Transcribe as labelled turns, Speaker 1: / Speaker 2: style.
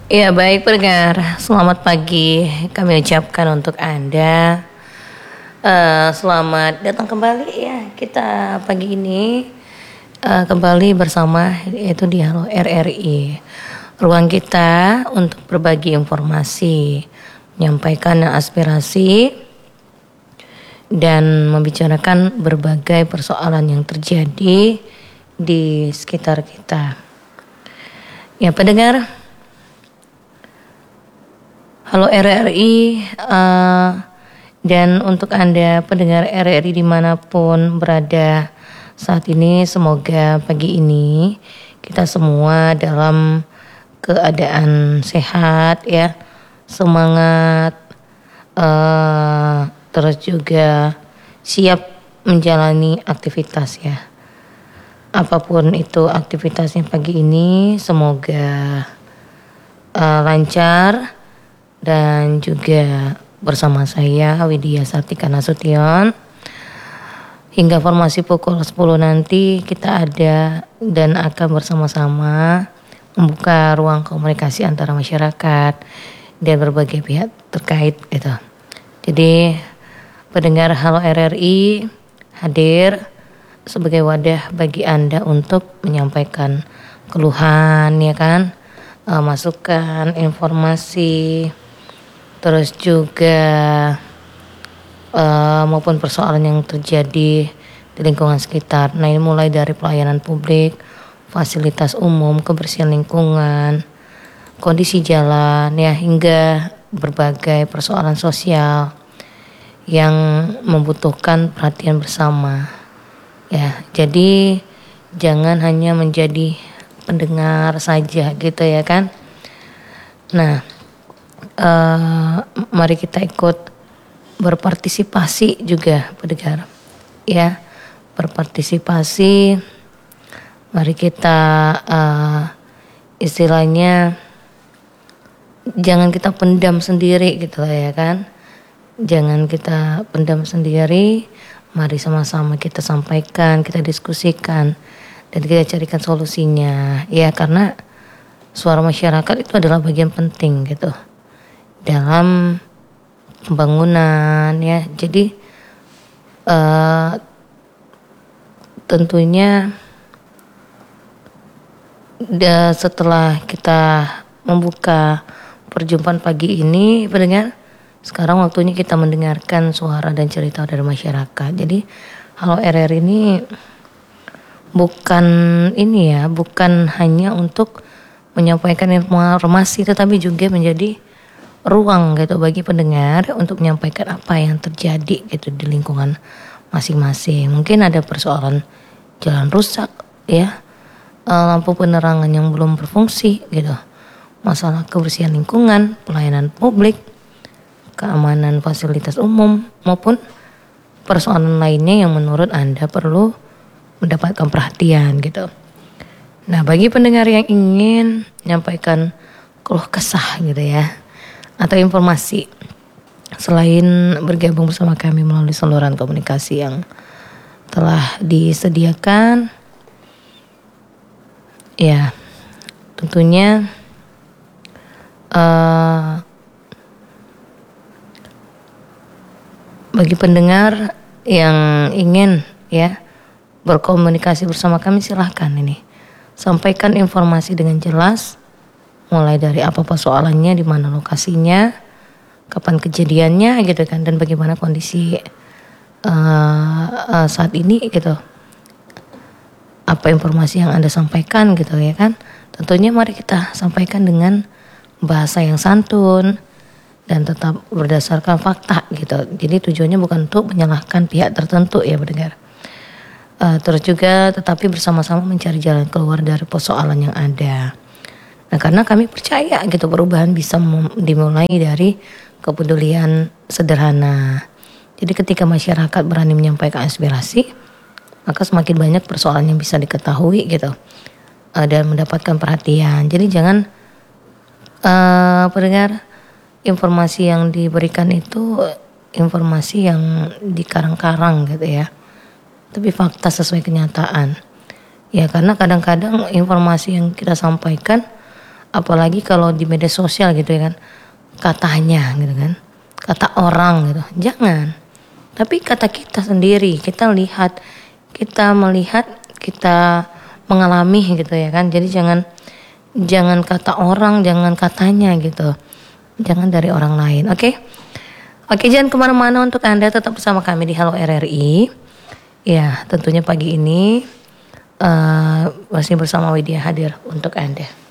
Speaker 1: Ya baik pendengar, selamat pagi kami ucapkan untuk Anda. Selamat datang kembali ya kita pagi ini kembali bersama yaitu di Halo RRI. Ruang kita untuk berbagi informasi, menyampaikan aspirasi dan membicarakan berbagai persoalan yang terjadi di sekitar kita. Ya pendengar, Halo RRI dan untuk Anda pendengar RRI dimanapun berada saat ini, semoga pagi ini kita semua dalam keadaan sehat ya, semangat, terus juga siap menjalani aktivitas ya. Apapun itu aktivitasnya pagi ini, semoga lancar. Dan juga bersama saya Widya Sartika Nasution. Hingga formasi pukul 10 nanti kita ada dan akan bersama-sama membuka ruang komunikasi antara masyarakat dan berbagai pihak terkait gitu. Jadi pendengar Halo RRI hadir sebagai wadah bagi Anda untuk menyampaikan keluhan ya kan, masukan, informasi, terus juga maupun persoalan yang terjadi di lingkungan sekitar. Nah ini mulai dari pelayanan publik, fasilitas umum, kebersihan lingkungan, kondisi jalan ya, hingga berbagai persoalan sosial yang membutuhkan perhatian bersama ya. Jadi jangan hanya menjadi pendengar saja gitu ya kan. Nah mari kita ikut berpartisipasi juga pendengar ya, berpartisipasi. Mari kita istilahnya jangan kita pendam sendiri gitu ya kan, jangan kita pendam sendiri. Mari sama-sama kita sampaikan, kita diskusikan dan kita carikan solusinya ya, karena suara masyarakat itu adalah bagian penting gitu dalam pembangunan ya. Jadi tentunya setelah kita membuka perjumpaan pagi ini pendengar, sekarang waktunya kita mendengarkan suara dan cerita dari masyarakat. Jadi Halo RR ini bukan hanya untuk menyampaikan informasi, tetapi juga menjadi ruang gitu bagi pendengar untuk menyampaikan apa yang terjadi gitu di lingkungan masing-masing. Mungkin ada persoalan jalan rusak ya, lampu penerangan yang belum berfungsi gitu, masalah kebersihan lingkungan, pelayanan publik, keamanan fasilitas umum, maupun persoalan lainnya yang menurut Anda perlu mendapatkan perhatian gitu. Nah bagi pendengar yang ingin menyampaikan keluh kesah gitu ya, atau informasi, selain bergabung bersama kami melalui saluran komunikasi yang telah disediakan ya, tentunya bagi pendengar yang ingin ya berkomunikasi bersama kami, silahkan ini sampaikan informasi dengan jelas, mulai dari apa persoalannya, di mana lokasinya, kapan kejadiannya gitu kan, dan bagaimana kondisi saat ini gitu. Apa informasi yang Anda sampaikan gitu ya kan. Tentunya mari kita sampaikan dengan bahasa yang santun dan tetap berdasarkan fakta gitu. Jadi tujuannya bukan untuk menyalahkan pihak tertentu ya pendengar. Terus juga tetapi bersama-sama mencari jalan keluar dari persoalan yang ada. Nah karena kami percaya gitu perubahan bisa dimulai dari kepedulian sederhana. Jadi ketika masyarakat berani menyampaikan aspirasi, maka semakin banyak persoalan yang bisa diketahui gitu dan mendapatkan perhatian. Jadi jangan pendengar, informasi yang diberikan itu informasi yang dikarang-karang gitu ya, tapi fakta sesuai kenyataan. Ya karena kadang-kadang informasi yang kita sampaikan Apalagi kalau di media sosial gitu ya kan, katanya gitu kan, kata orang gitu, jangan. Tapi kata kita sendiri, kita lihat, kita melihat, kita mengalami gitu ya kan. Jadi jangan kata orang, jangan katanya gitu, jangan dari orang lain. Oke? Oke, jangan kemana-mana, untuk Anda tetap bersama kami di Halo RRI. Ya, tentunya pagi ini masih bersama Widya hadir untuk Anda.